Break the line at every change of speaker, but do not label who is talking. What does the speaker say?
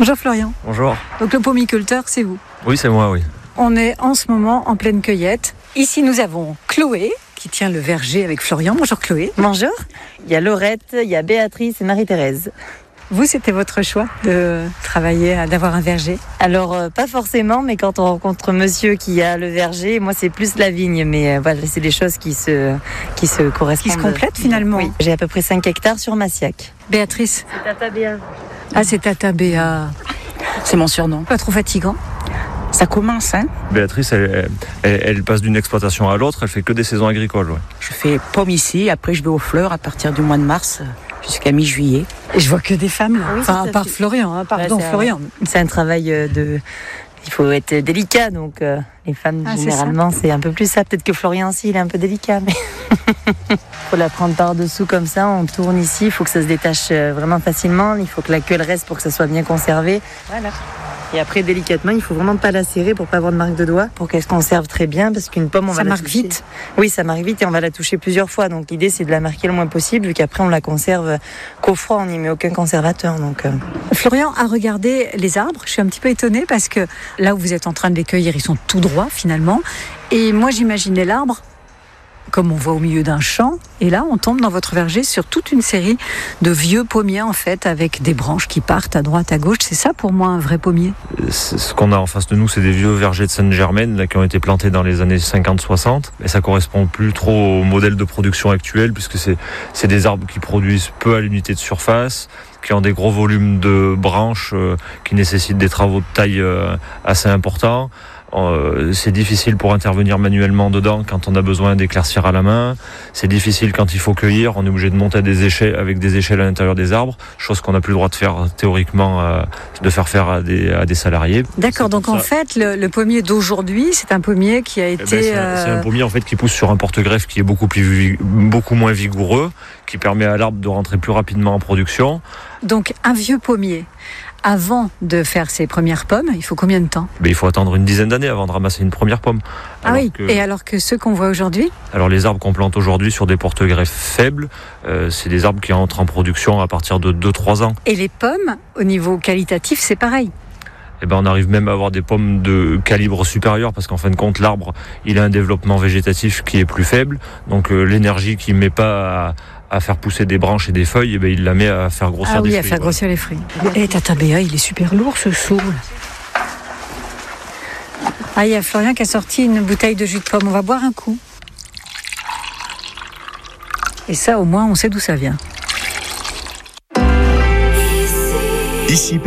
Bonjour Florian.
Bonjour.
Donc le pommiculteur, c'est vous?
Oui, c'est moi, oui.
On est en ce moment en pleine cueillette. Ici, nous avons Chloé qui tient le verger avec Florian. Bonjour Chloé.
Bonjour. Il y a Laurette, il y a Béatrice et Marie-Thérèse.
Vous, c'était votre choix de travailler, d'avoir un verger?
Alors, pas forcément, mais quand on rencontre monsieur qui a le verger, moi c'est plus la vigne, mais voilà, c'est des choses qui se correspondent.
Qui se complètent finalement.
Oui, j'ai à peu près 5 hectares sur Massiac.
Béatrice?
C'est Tata Béa.
Ah, c'est Tata Béa.
C'est mon surnom.
Pas trop fatigant?
Ça commence, hein.
Béatrice, elle passe d'une exploitation à l'autre, elle fait que des saisons agricoles. Ouais.
Je fais pomme ici, après je vais aux fleurs à partir du mois de mars jusqu'à mi-juillet.
Et je vois que des femmes là.
Oui,
Enfin, à
tout à
part
fait.
Florian, hein. Pardon
Ouais,
Florian.
C'est un travail il faut être délicat, donc les femmes,
Ah, c'est
généralement, c'est un peu plus ça. Peut-être que Florian aussi, il est un peu délicat, mais faut la prendre par-dessous comme ça, on tourne ici, il faut que ça se détache vraiment facilement, il faut que la queue reste pour que ça soit bien conservé. Voilà. Et après, délicatement, il faut vraiment pas la serrer pour pas avoir de marque de doigt, pour qu'elle se conserve très bien, parce qu'une pomme, on va
Ça
la
marque
toucher.
vite.
Oui, ça marque vite et on va la toucher plusieurs fois. Donc l'idée, c'est de la marquer le moins possible, vu qu'après, on la conserve qu'au froid, on n'y met aucun conservateur. Donc,
Florian a regardé les arbres. Je suis un petit peu étonnée parce que là où vous êtes en train de les cueillir, ils sont tout droits finalement. Et moi, j'imaginais l'arbre comme on voit au milieu d'un champ. Et là, on tombe dans votre verger sur toute une série de vieux pommiers, en fait, avec des branches qui partent à droite, à gauche. C'est ça, pour moi, un vrai pommier.
Ce qu'on a en face de nous, c'est des vieux vergers de Sainte-Germaine là, qui ont été plantés dans les années 50-60. Et ça correspond plus trop au modèle de production actuel, puisque c'est des arbres qui produisent peu à l'unité de surface, qui ont des gros volumes de branches qui nécessitent des travaux de taille assez importants. C'est difficile pour intervenir manuellement dedans quand on a besoin d'éclaircir à la main. C'est difficile quand il faut cueillir. On est obligé de monter des échelles avec des échelles à l'intérieur des arbres, chose qu'on n'a plus le droit de faire théoriquement, de faire à des salariés.
D'accord, donc en fait, le pommier d'aujourd'hui, c'est un pommier qui a été...
C'est un pommier en fait qui pousse sur un porte-greffe qui est beaucoup moins vigoureux, qui permet à l'arbre de rentrer plus rapidement en production.
Donc un vieux pommier, avant de faire ses premières pommes, il faut combien de temps?
Il faut attendre une dizaine d'années avant de ramasser une première pomme.
Et alors que ceux qu'on voit aujourd'hui?
Alors les arbres qu'on plante aujourd'hui sur des porte-greffes faibles, c'est des arbres qui entrent en production à partir de 2-3 ans.
Et les pommes, au niveau qualitatif, c'est pareil?
On arrive même à avoir des pommes de calibre supérieur parce qu'en fin de compte, l'arbre, il a un développement végétatif qui est plus faible. Donc l'énergie qu'il ne met pas à faire pousser des branches et des feuilles, il la met à faire grossir des fruits.
À faire grossir les fruits. Et Tata Béa, il est super lourd ce seau. Ah, il y a Florian qui a sorti une bouteille de jus de pomme. On va boire un coup. Et ça, au moins, on sait d'où ça vient.
Ici